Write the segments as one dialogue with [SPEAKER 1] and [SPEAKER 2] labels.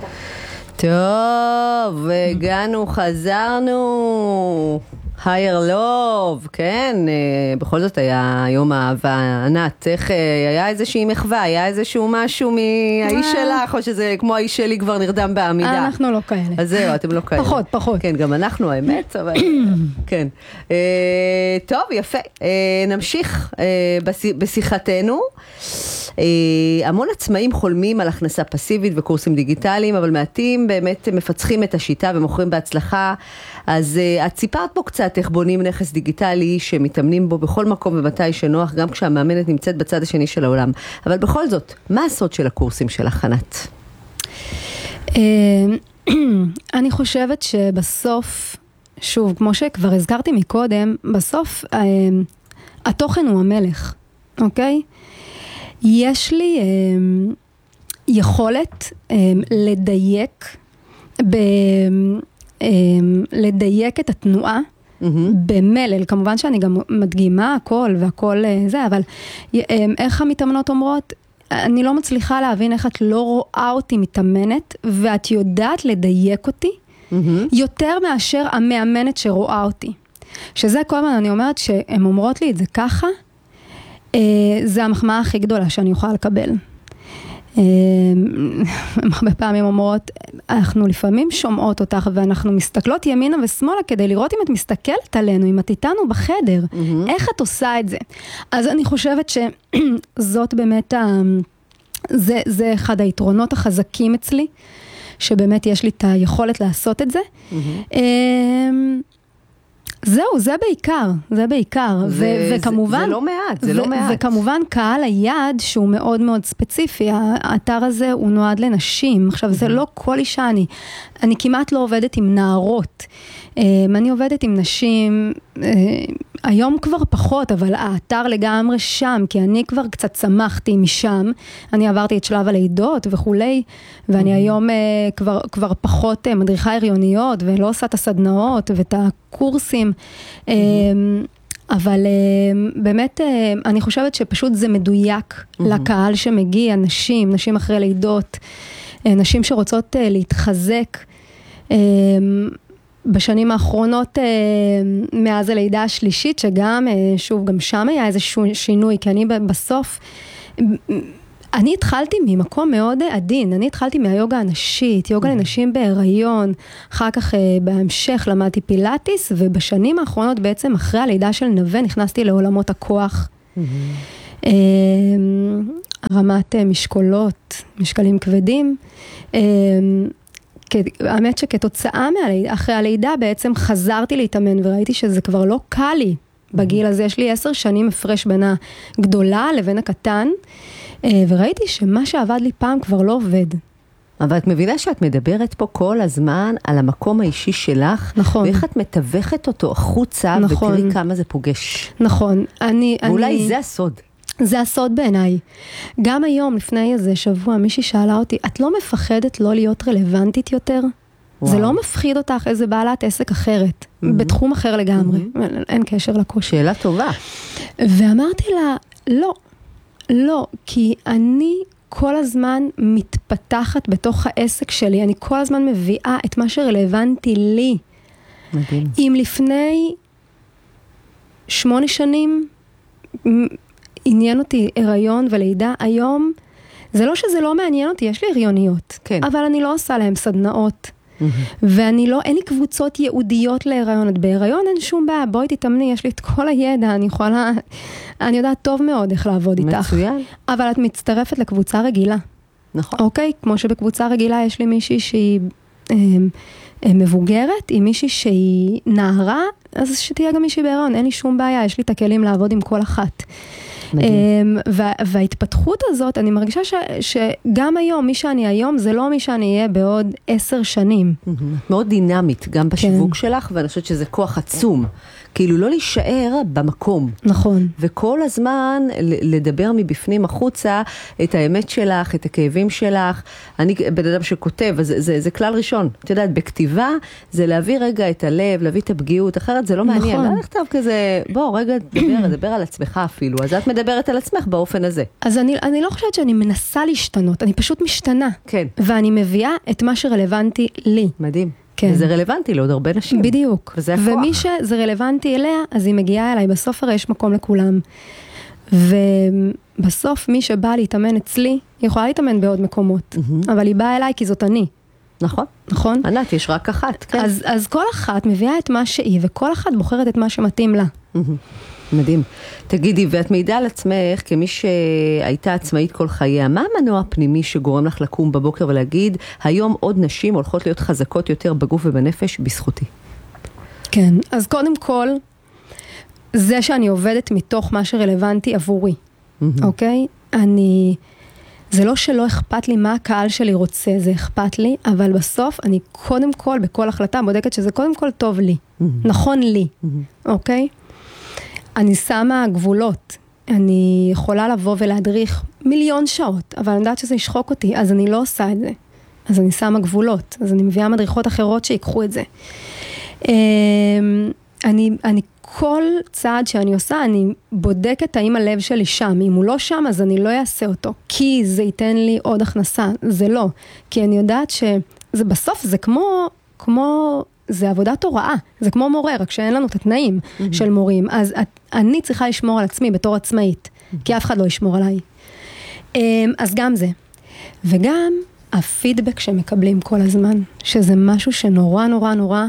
[SPEAKER 1] טוב, הגענו, חזרנו. higher love, כן, בכל זאת היה יום האהבה. ענת, איך היה איזושהי מחווה, היה איזשהו משהו מהאיש שלך, או שזה כמו האיש שלי כבר נרדם בעמידה?
[SPEAKER 2] אנחנו לא כאלה.
[SPEAKER 1] אז זהו, אתם לא כאלה.
[SPEAKER 2] פחות.
[SPEAKER 1] כן, גם אנחנו האמת, אבל כן. טוב, יפה. נמשיך בשיחתנו. המון עצמאים חולמים על הכנסה פסיבית וקורסים דיגיטליים, אבל מעטים באמת מפצחים את השיטה ומוכרים בהצלחה. אז את סיפרת פה קצת איך בונים נכס דיגיטלי שמתאמנים בו בכל מקום ומתי שנוח, גם כשהמאמנת נמצאת בצד השני של העולם. אבל בכל זאת, מה הסוד של הקורסים שלך, ענת?
[SPEAKER 2] אני חושבת שבסוף, שוב, כמו שכבר הזכרתי מקודם, בסוף התוכן הוא המלך, אוקיי? יש לי יכולת לדייק את התנועה במלל, כמובן שאני גם מדגימה הכל והכל זה, אבל איך המתאמנות אומרות, אני לא מצליחה להבין איך את לא רואה אותי מתאמנת, ואת יודעת לדייק אותי יותר מאשר המאמנת שרואה אותי. שזה כל הזמן אני אומרת שהן אומרות לי את זה ככה, זה המחמאה הכי גדולה שאני יכולה לקבל. הרבה פעמים אומרות, אנחנו לפעמים שומעות אותך ואנחנו מסתכלות ימינה ושמאלה כדי לראות אם את מסתכלת עלינו, אם את איתנו בחדר, איך את עושה את זה. אז אני חושבת שזאת באמת, זה אחד היתרונות החזקים אצלי, שבאמת יש לי את היכולת לעשות את זה. זהו, זה בעיקר, וכמובן,
[SPEAKER 1] זה לא מעט.
[SPEAKER 2] וכמובן קהל היעד שהוא מאוד מאוד ספציפי, האתר הזה הוא נועד לנשים, עכשיו זה לא כל אישה, אני כמעט לא עובדת עם נערות, אני עובדת עם נשים, היום כבר פחות, אבל האתר לגמרי שם, כי אני כבר קצת צמחתי משם, אני עברתי את שלב הלידות וכולי, ואני היום כבר פחות מדריכה הריוניות, ולא עושה את הסדנאות ואת הקורסים, אבל באמת אני חושבת שפשוט זה מדויק לקהל שמגיע, נשים אחרי לידות, נשים שרוצות להתחזק, בשנים האחרונות, מאז הלידה השלישית, שגם, שוב, גם שם היה איזשהו שינוי, כי אני בסוף, אני התחלתי ממקום מאוד עדין, אני התחלתי מהיוגה הנשית, יוגה לנשים בהיריון, אחר כך בהמשך למדתי פילאטיס, ובשנים האחרונות בעצם אחרי הלידה של נווה, נכנסתי לעולמות הכוח, רמת משקולות, משקלים כבדים, האמת שכתוצאה אחרי הלידה בעצם חזרתי להתאמן וראיתי שזה כבר לא קל לי בגיל הזה, יש לי 10 שנים הפרש בין הגדולה לבין הקטן, וראיתי שמה שעבד לי פעם כבר לא עובד.
[SPEAKER 1] אבל את מבינה שאת מדברת פה כל הזמן על המקום האישי שלך,
[SPEAKER 2] נכון.
[SPEAKER 1] ואיך את מתווכת אותו החוצה,
[SPEAKER 2] נכון.
[SPEAKER 1] ותראי כמה זה פוגש.
[SPEAKER 2] נכון.
[SPEAKER 1] ואולי זה הסוד.
[SPEAKER 2] זה הסוד בעיניי. גם היום, לפני איזה שבוע, מישהי שאלה אותי, את לא מפחדת לא להיות רלוונטית יותר? וואו. זה לא מפחיד אותך איזה בעלת עסק אחרת, בתחום אחר לגמרי. אין קשר לקושי.
[SPEAKER 1] שאלה טובה.
[SPEAKER 2] ואמרתי לה, לא, כי אני כל הזמן מתפתחת בתוך העסק שלי, אני כל הזמן מביאה את מה שרלוונטי לי.
[SPEAKER 1] מדהים.
[SPEAKER 2] אם לפני 8 שנים עניין אותי הריון ולידה, היום זה לא שזה לא מעניין אותי, יש לי הריוניות,
[SPEAKER 1] כן.
[SPEAKER 2] אבל אני לא עושה להם סדנאות, ואני לא, אין לי קבוצות ייעודיות להיריון, את בהיריון אין שום בעיה, בואי תתאמני, יש לי את כל הידע, אני יודעת טוב מאוד איך לעבוד איתך.
[SPEAKER 1] מצוין.
[SPEAKER 2] אבל את מצטרפת לקבוצה רגילה.
[SPEAKER 1] נכון.
[SPEAKER 2] אוקיי? כמו שבקבוצה רגילה יש לי מישהי שהיא מבוגרת, עם מישהי שהיא נערה, אז שתהיה גם מישהי בהיריון, אין לי שום בעיה, יש לי את הכלים לעבוד עם כל אחת. וההתפתחות הזאת, אני מרגישה שגם היום, מי שאני היום, זה לא מי שאני אהיה בעוד 10 שנים.
[SPEAKER 1] מאוד דינמית, גם בשיווק שלך, ואני חושבת שזה כוח עצום. כאילו לא להישאר במקום.
[SPEAKER 2] נכון.
[SPEAKER 1] וכל הזמן לדבר מבפנים החוצה את האמת שלך, את הכאבים שלך. אני בן אדם שכותב, אז זה כלל ראשון. את יודעת, בכתיבה זה להביא רגע את הלב, להביא את הפגיעות, אחרת זה לא מעניין.
[SPEAKER 2] נכון.
[SPEAKER 1] לא נכתב כזה, בוא רגע דבר על עצמך אפילו. אז את מדברת על עצמך באופן הזה.
[SPEAKER 2] אז אני לא חושבת שאני מנסה להשתנות, אני פשוט משתנה.
[SPEAKER 1] כן.
[SPEAKER 2] ואני מביאה את מה שרלוונטי לי.
[SPEAKER 1] מדהים.
[SPEAKER 2] כן.
[SPEAKER 1] וזה רלוונטי לעוד הרבה נשים.
[SPEAKER 2] בדיוק.
[SPEAKER 1] וזה הכוח.
[SPEAKER 2] ומי שזה רלוונטי אליה, אז היא מגיעה אליי. בסוף הרי יש מקום לכולם. ובסוף מי שבא להתאמן אצלי, היא יכולה להתאמן בעוד מקומות. אבל היא באה אליי כי זאת אני.
[SPEAKER 1] נכון.
[SPEAKER 2] נכון?
[SPEAKER 1] ענת, יש רק אחת. כן.
[SPEAKER 2] אז כל אחת מביאה את מה שהיא, וכל אחת בוחרת את מה שמתאים לה.
[SPEAKER 1] מדהים. תגידי, ואת מעידה על עצמך כמי שהייתה עצמאית כל חייה, מה המנוע הפנימי שגורם לך לקום בבוקר ולהגיד, היום עוד נשים הולכות להיות חזקות יותר בגוף ובנפש בזכותי?
[SPEAKER 2] כן, אז קודם כל, זה שאני עובדת מתוך מה שרלוונטי עבורי, אוקיי? זה לא שלא אכפת לי מה הקהל שלי רוצה, זה אכפת לי, אבל בסוף אני קודם כל, בכל החלטה, בודקת שזה קודם כל טוב לי, נכון לי, אוקיי? אני שמה גבולות, אני יכולה לבוא ולהדריך 1,000,000 שעות, אבל אני יודעת שזה ישחוק אותי, אז אני לא עושה את זה. אז אני שמה גבולות, אז אני מביאה מדריכות אחרות שיקחו את זה. אני כל צעד שאני עושה, אני בודקת האם הלב שלי שם. אם הוא לא שם, אז אני לא אעשה אותו, כי זה ייתן לי עוד הכנסה. זה לא. כי אני יודעת שזה בסוף, זה כמו זה עבודת הוראה. זה כמו מורה, רק שאין לנו את התנאים של מורים. אז אני צריכה לשמור על עצמי בתור עצמאית, כי אף אחד לא ישמור עליי. אז גם זה. וגם הפידבק שמקבלים כל הזמן, שזה משהו שנורא נורא נורא,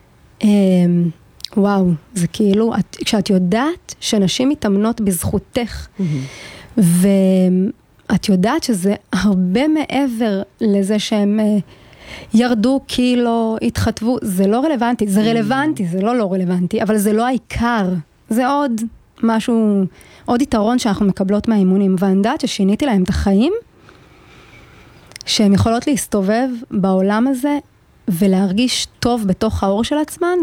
[SPEAKER 2] וואו, זה כאילו, כשאת יודעת שנשים מתאמנות בזכותך, ואת יודעת שזה הרבה מעבר לזה שהם ירדו קילו, התחתבו, זה לא רלוונטי, זה רלוונטי, זה לא רלוונטי, אבל זה לא העיקר, זה עוד משהו, עוד יתרון שאנחנו מקבלות מהאימונים, ואני יודעת ששיניתי להם את החיים, שהן יכולות להסתובב בעולם הזה, ולהרגיש טוב בתוך האור של עצמן,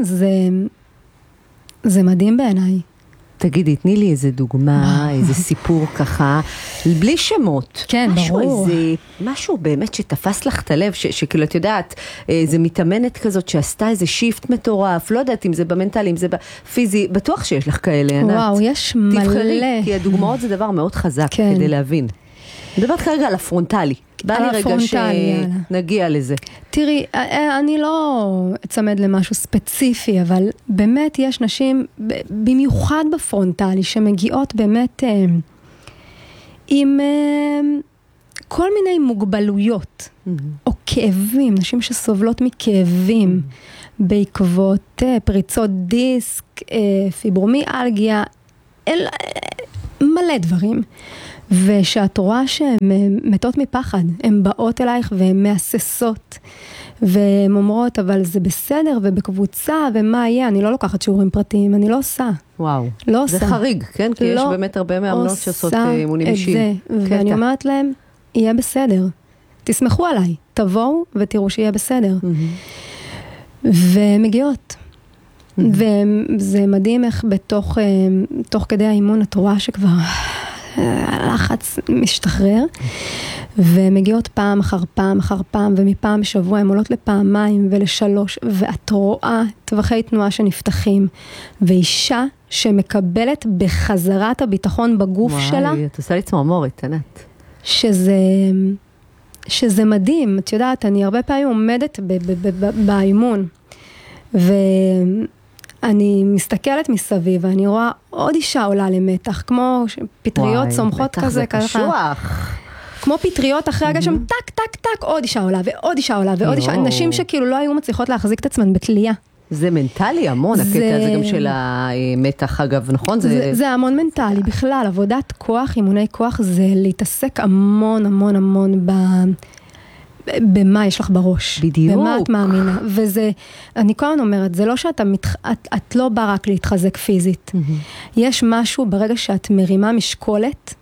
[SPEAKER 2] זה מדהים בעיניי.
[SPEAKER 1] תגידי, תני לי איזה דוגמה, איזה סיפור ככה, בלי שמות.
[SPEAKER 2] כן, ברור.
[SPEAKER 1] משהו באמת שתפס לך את הלב, שכאילו את יודעת, זה מתאמנת כזאת שעשתה איזה שיפט מטורף, לא יודעת אם זה במנטלי, אם זה בפיזי, בטוח שיש לך כאלה, ענת.
[SPEAKER 2] וואו, יש מלא.
[SPEAKER 1] תבחרי, כי הדוגמאות זה דבר מאוד חזק כדי להבין. מדברת כרגע על הפרונטלי. בא לי רגע שנגיע לזה.
[SPEAKER 2] תראי, אני לא אצמד למשהו ספציפי, אבל באמת יש נשים, במיוחד בפרונטלי, שמגיעות באמת עם כל מיני מוגבלויות, או כאבים, נשים שסובלות מכאבים, בעקבות פריצות דיסק, פיברומיאלגיה, מלא דברים. ושאת רואה שהן מתות מפחד, הן באות אלייך והן מאססות, והן אומרות, אבל זה בסדר, ובקבוצה, ומה יהיה? אני לא לוקחת שיעורים פרטיים, אני לא עושה.
[SPEAKER 1] וואו,
[SPEAKER 2] לא
[SPEAKER 1] זה
[SPEAKER 2] עושה.
[SPEAKER 1] חריג, כן? כי יש באמת הרבה מאמנות שעושות אימונים אישיים.
[SPEAKER 2] ואני אומרת להם, יהיה בסדר. תסמכו עליי, תבואו ותראו שיהיה בסדר. ומגיעות. וזה מדהים איך תוך כדי האימון את רואה שכבר הלחץ משתחרר, ומגיעות פעם אחר פעם אחר פעם, ומפעם בשבוע הן עולות לפעמיים ולשלוש, ואת רואה טווחי תנועה שנפתחים, ואישה שמקבלת בחזרת הביטחון בגוף שלה.
[SPEAKER 1] וואי, את עושה לי צמרמורת, ענת.
[SPEAKER 2] שזה מדהים, את יודעת, אני הרבה פעמים עומדת באימון, ואני מסתכלת מסביב, ואני רואה עוד אישה עולה למתח, כמו פטריות צומחות כזה.
[SPEAKER 1] וואי, מתח זה קשוח.
[SPEAKER 2] כמו פטריות אחרי הגשם, טק, טק, טק, עוד אישה עולה, ועוד אישה עולה, ועוד אישה. נשים שכאילו לא היו מצליחות להחזיק את עצמן בתלייה.
[SPEAKER 1] זה מנטלי המון, הקטע הזה גם של המתח, אגב, נכון?
[SPEAKER 2] זה המון מנטלי, בכלל, עבודת כוח, אימוני כוח, זה להתעסק המון, המון, המון במה יש לך בראש.
[SPEAKER 1] בדיוק.
[SPEAKER 2] במה את מאמינה. וזה, אני כל הזמן אומרת, זה לא את לא באה רק להתחזק פיזית. יש משהו ברגע שאת מרימה משקולת,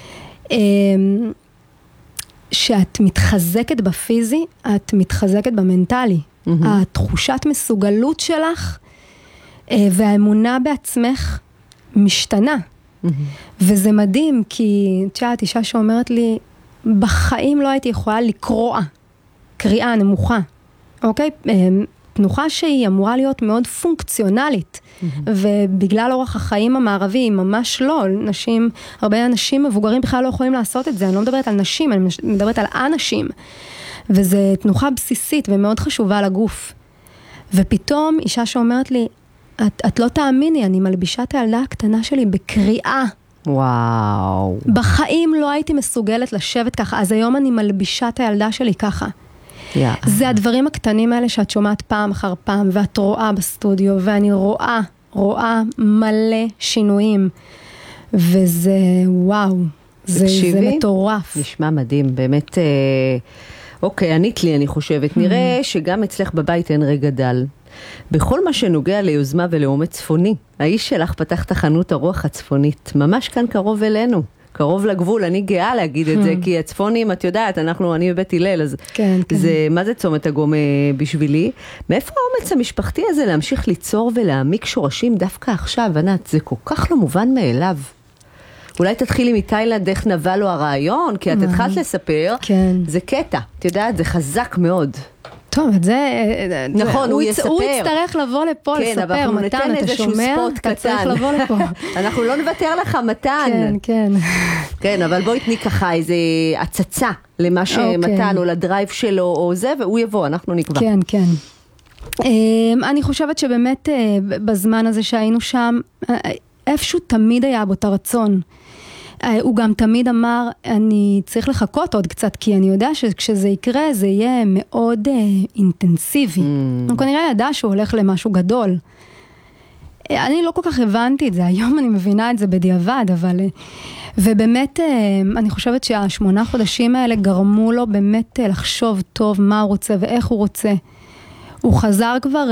[SPEAKER 2] שאת מתחזקת בפיזי, את מתחזקת במנטלי. התחושת מסוגלות שלך והאמונה בעצמך משתנה. וזה מדהים, כי תשעת, אישה שאומרת לי, בחיים לא הייתי יכולה לקרוא, קריאה נמוכה, אוקיי? תנוחה שהיא אמורה להיות מאוד פונקציונלית, ובגלל אורח החיים המערבי, ממש לא, הרבה אנשים מבוגרים בכלל לא יכולים לעשות את זה, אני לא מדברת על נשים, אני מדברת על אנשים, וזו תנוחה בסיסית ומאוד חשובה לגוף. ופתאום אישה שאומרת לי, את לא תאמיני, אני מלבישה את הילדה הקטנה שלי בקריאה.
[SPEAKER 1] וואו.
[SPEAKER 2] בחיים לא הייתי מסוגלת לשבת ככה, אז היום אני מלבישה את הילדה שלי ככה. זה הדברים הקטנים האלה שאת שומעת פעם אחר פעם, ואת רואה בסטודיו, ואני רואה מלא שינויים. וזה, וואו, זה מטורף.
[SPEAKER 1] נשמע מדהים, באמת, אוקיי, ענית לי, אני חושבת. נראה שגם אצלך בבית אין רגע דל. בכל מה שנוגע ליוזמה ולאומץ צפוני, האיש שלך פתח תחנות הרוח הצפונית, ממש כאן קרוב אלינו. קרוב לגבול, אני גאה להגיד את זה, כי הצפונים, את יודעת, אני בבית הלל, אז זה, מה זה צומת הגום בשבילי? מאיפה האומץ המשפחתי הזה להמשיך ליצור ולהעמיק שורשים דווקא עכשיו, ענת? זה כל כך לא מובן מאליו. אולי תתחילי מתאילנד, איך נבע לו הרעיון, כי את התחלת לספר, זה קטע, את יודעת, זה חזק מאוד.
[SPEAKER 2] טוב, את זה,
[SPEAKER 1] נכון, הוא יספר.
[SPEAKER 2] הוא יצטרך לבוא לפה לספר, מתן, אתה שומע? אתה צריך לבוא לפה.
[SPEAKER 1] אנחנו לא נוותר לך, מתן.
[SPEAKER 2] כן, כן.
[SPEAKER 1] כן, אבל בואי תני ככה איזה הצצה למה שמתן, או לדרייב שלו, או זה, והוא יבוא, אנחנו נקבע.
[SPEAKER 2] כן, כן. אני חושבת שבאמת בזמן הזה שהיינו שם, איפשהו תמיד היה בו את הרצון. הוא גם תמיד אמר, אני צריך לחכות עוד קצת, כי אני יודע שכשזה יקרה, זה יהיה מאוד אינטנסיבי. הוא כנראה ידע שהוא הולך למשהו גדול. אני לא כל כך הבנתי את זה, היום אני מבינה את זה בדיעבד, אבל... ובאמת, אני חושבת שה8 חודשים האלה גרמו לו באמת לחשוב טוב מה הוא רוצה ואיך הוא רוצה. הוא חזר כבר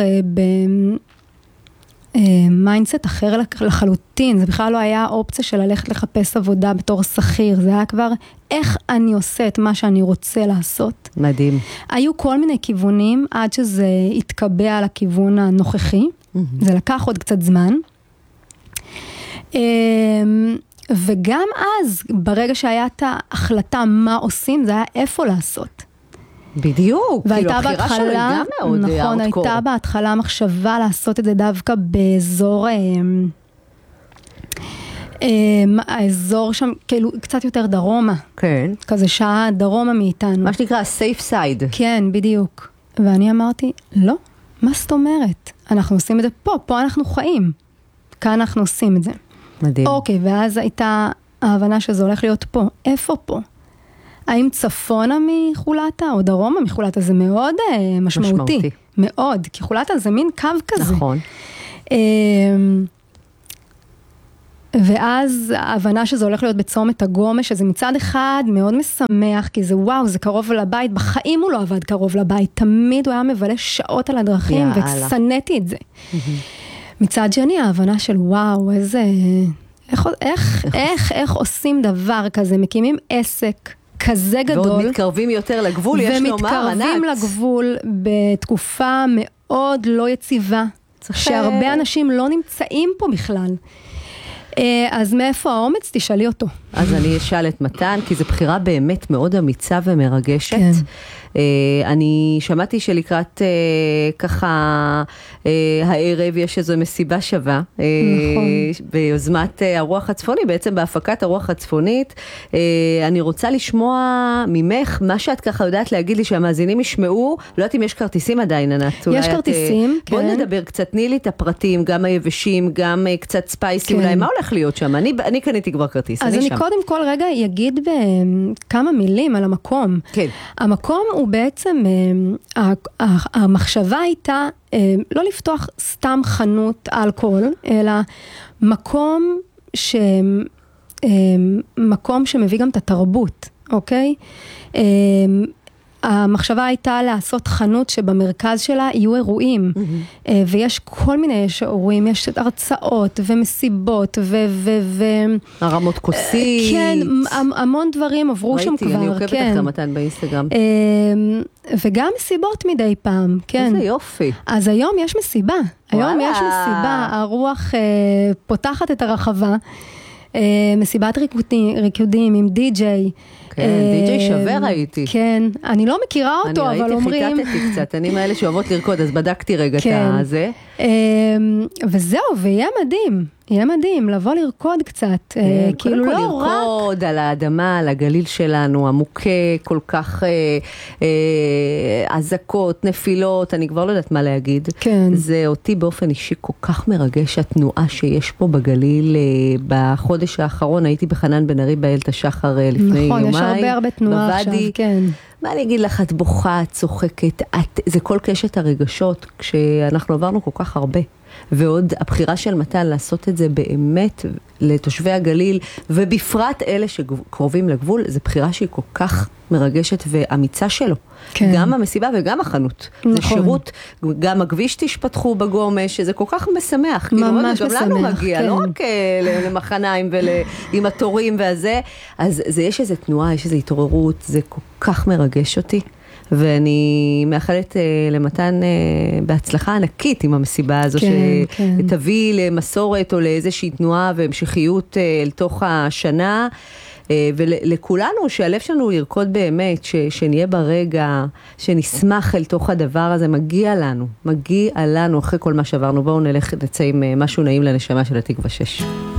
[SPEAKER 2] מיינדסט אחר לחלוטין, זה בכלל לא היה אופציה של ללכת לחפש עבודה בתור שכיר, זה היה כבר איך אני עושה את מה שאני רוצה לעשות.
[SPEAKER 1] מדהים.
[SPEAKER 2] היו כל מיני כיוונים עד שזה התקבע על הכיוון הנוכחי, זה לקח עוד קצת זמן, וגם אז, ברגע שהיה את ההחלטה מה עושים, זה היה איפה לעשות.
[SPEAKER 1] בדיוק, כאילו הבחירה שלו היא גם מאוד
[SPEAKER 2] נכון,
[SPEAKER 1] הארדקור.
[SPEAKER 2] הייתה בהתחלה מחשבה לעשות את זה דווקא באזור, האזור שם, כאילו קצת יותר דרומה.
[SPEAKER 1] כן.
[SPEAKER 2] כזה שעה דרומה מאיתנו.
[SPEAKER 1] מה שנקרא, safe side.
[SPEAKER 2] כן, בדיוק. ואני אמרתי, לא, מה זאת אומרת? אנחנו עושים את זה פה אנחנו חיים. כאן אנחנו עושים את זה.
[SPEAKER 1] מדהים.
[SPEAKER 2] אוקיי, ואז הייתה ההבנה שזה הולך להיות פה. איפה פה? האם צפונה מחולתה או דרומה מחולתה? זה מאוד משמעותי. מאוד, כי חולתה זה מין קו כזה.
[SPEAKER 1] נכון.
[SPEAKER 2] ואז ההבנה שזה הולך להיות בצומת הגומש, שזה מצד אחד מאוד משמח, כי זה וואו, זה קרוב לבית, בחיים הוא לא עבד קרוב לבית, תמיד הוא היה מבלה שעות על הדרכים, וצנתי את זה. מצד שני, ההבנה של וואו, איזה, איך עושים דבר כזה, מקימים עסק, כזה גדול.
[SPEAKER 1] ועוד מתקרבים יותר לגבול, יש לומר, ענת.
[SPEAKER 2] ומתקרבים לגבול בתקופה מאוד לא יציבה, שהרבה אנשים לא נמצאים פה בכלל. אז מאיפה האומץ? תשאלי אותו.
[SPEAKER 1] אז אני אשאל את מתן, כי זו בחירה באמת מאוד אמיצה ומרגשת. כן. אני שמעתי שלקראת ככה הערב יש איזו מסיבה שווה. נכון. ביוזמת הרוח הצפוני, בעצם בהפקת הרוח הצפונית. אני רוצה לשמוע ממך, מה שאת ככה יודעת להגיד לי שהמאזינים ישמעו, לא יודעת אם יש כרטיסים עדיין, ענת.
[SPEAKER 2] יש כרטיסים, כן.
[SPEAKER 1] בוא נדבר קצת, תני לי את הפרטים, גם היבשים, גם קצת ספייסי, אולי מה הולך להיות שם? אני קניתי כבר כרטיס,
[SPEAKER 2] אז אני קודם כל רגע אגיד בכמה מילים על המקום. כן. המקום הוא בעצם, המחשבה הייתה לא לפתוח סתם חנות אלכוהול, אלא מקום שמביא גם את התרבות, אוקיי? המחשבה הייתה לעשות חנות שבמרכז שלה יהיו אירועים, ויש כל מיני אירועים, יש הרצאות ומסיבות
[SPEAKER 1] הרמות כוסית.
[SPEAKER 2] כן, המון דברים עברו שם כבר.
[SPEAKER 1] ראיתי, אני עוקבת אחרי מתן באינסטגרם.
[SPEAKER 2] וגם מסיבות מדי פעם, כן.
[SPEAKER 1] איזה יופי.
[SPEAKER 2] אז היום יש מסיבה, היום יש מסיבה, הרוח פותחת את הרחבה, מסיבת ריקודים עם די-ג'יי.
[SPEAKER 1] כן, די-ג'יי שווה ראיתי.
[SPEAKER 2] כן, אני לא מכירה אותו, אבל אומרים...
[SPEAKER 1] אני ראיתי, חיטטתי קצת, אני מאלה שאוהבות לרקוד, אז בדקתי רגע את זה.
[SPEAKER 2] וזהו, ויהיה מדהים. יהיה מדהים, לבוא לרקוד קצת, כאילו לא רק...
[SPEAKER 1] לרקוד על האדמה, על הגליל שלנו, המוכה, כל כך עזקות, נפילות, אני כבר לא יודעת מה להגיד.
[SPEAKER 2] כן.
[SPEAKER 1] זה אותי באופן אישי כל כך מרגש, התנועה שיש פה בגליל. בחודש האחרון הייתי בחנן בן ארי באיילת השחר לפני יומיים.
[SPEAKER 2] נכון, יש הרבה תנועה עכשיו, כן.
[SPEAKER 1] מה אני אגיד לך, את בוכה, את צוחקת, זה כל קשת הרגשות, כשאנחנו עברנו כל כך הרבה. ועוד הבחירה של מתן לעשות את זה באמת לתושבי הגליל, ובפרט אלה שקרובים לגבול, זו בחירה שהיא כל כך מרגשת ואמיצה שלו. כן. גם המסיבה וגם החנות. נכון. זה שירות, גם הכביש תשפתחו בגומש, שזה כל כך משמח.
[SPEAKER 2] ממש
[SPEAKER 1] כאילו,
[SPEAKER 2] משמח,
[SPEAKER 1] גם לנו מגיע,
[SPEAKER 2] כן.
[SPEAKER 1] לא רק למחניים ועם התורים והזה. אז יש איזו תנועה, יש איזו התעוררות, זה כל כך מרגש אותי. ואני מאחלת למתן בהצלחה ענקית עם המסיבה הזו, שתביא למסורת או לאיזושהי תנועה והמשכיות אל תוך השנה, ולכולנו שהלב שלנו ירקוד באמת, שנהיה ברגע, שנשמח אל תוך הדבר הזה, מגיע לנו אחרי כל מה שעברנו. בואו נלך נצא עם משהו נעים לנשמה של התקווה 6.